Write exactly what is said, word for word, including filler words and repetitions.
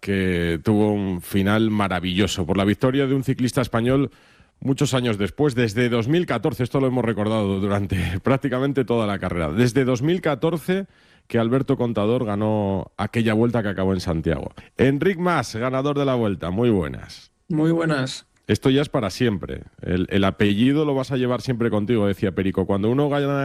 que tuvo un final maravilloso por la victoria de un ciclista español muchos años después, desde dos mil catorce, esto lo hemos recordado durante prácticamente toda la carrera, desde dos mil catorce que Alberto Contador ganó aquella Vuelta que acabó en Santiago. Enric Mas, ganador de la Vuelta, muy buenas. Muy buenas. Esto ya es para siempre, el, el apellido lo vas a llevar siempre contigo, decía Perico, cuando uno gana